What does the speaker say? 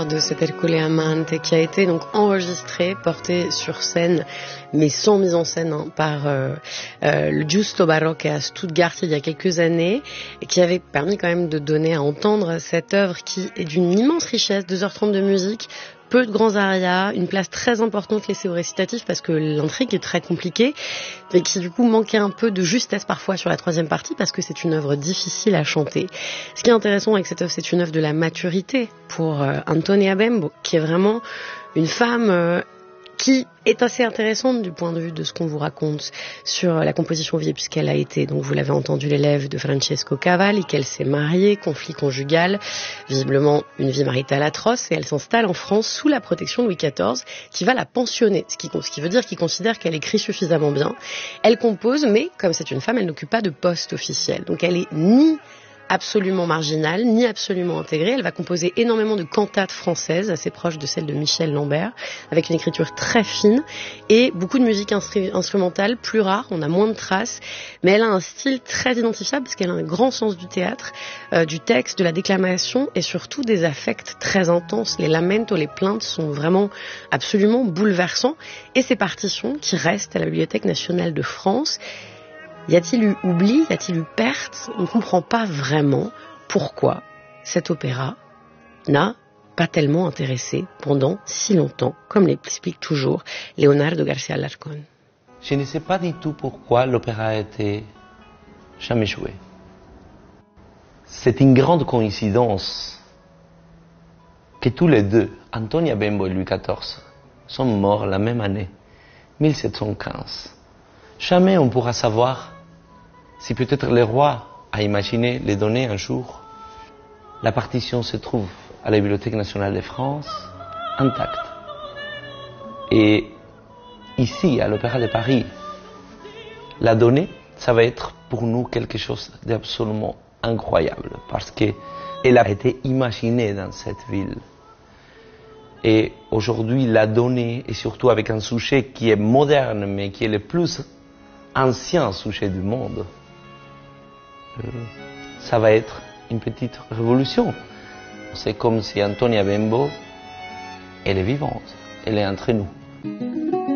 De cet Ercole Amante qui a été donc enregistré, porté sur scène, mais sans mise en scène, par le Giusto Baroque à Stuttgart il y a quelques années, et qui avait permis quand même de donner à entendre cette œuvre qui est d'une immense richesse, 2h30 de musique, peu de grands arias, une place très importante laissée au récitatif parce que l'intrigue est très compliquée, mais qui du coup manquait un peu de justesse parfois sur la troisième partie parce que c'est une œuvre difficile à chanter. Ce qui est intéressant avec cette œuvre, c'est une œuvre de la maturité pour Antonia Bembo, qui est vraiment une femme qui est assez intéressante du point de vue de ce qu'on vous raconte sur la composition vie, puisqu'elle a été, donc vous l'avez entendu, l'élève de Francesco Cavalli, qu'elle s'est mariée, conflit conjugal, visiblement une vie maritale atroce, et elle s'installe en France sous la protection de Louis XIV, qui va la pensionner, ce qui veut dire qu'il considère qu'elle écrit suffisamment bien. Elle compose, mais comme c'est une femme, elle n'occupe pas de poste officiel, donc elle est ni absolument marginale, ni absolument intégrée. Elle va composer énormément de cantates françaises, assez proches de celles de Michel Lambert, avec une écriture très fine et beaucoup de musique instrumentale, plus rare, on a moins de traces, mais elle a un style très identifiable parce qu'elle a un grand sens du théâtre, du texte, de la déclamation et surtout des affects très intenses. Les lamentos, les plaintes sont vraiment absolument bouleversants, et ces partitions qui restent à la Bibliothèque nationale de France. Y a-t-il eu oubli, y a-t-il eu perte? On ne comprend pas vraiment pourquoi cet opéra n'a pas tellement intéressé pendant si longtemps, comme l'explique toujours Leonardo García Alarcón. Je ne sais pas du tout pourquoi l'opéra a été jamais joué. C'est une grande coïncidence que tous les deux, Antonia Bembo et Louis XIV, sont morts la même année, 1715. Jamais on pourra savoir si peut-être le roi a imaginé les donner un jour. La partition se trouve à la Bibliothèque nationale de France, intacte. Et ici, à l'Opéra de Paris, la donner, ça va être pour nous quelque chose d'absolument incroyable, parce qu'elle a été imaginée dans cette ville. Et aujourd'hui, la donner, et surtout avec un sujet qui est moderne, mais qui est le plus ancien sujet du monde, ça va être une petite révolution. C'est comme si Antonia Bembo, elle est vivante, elle est entre nous.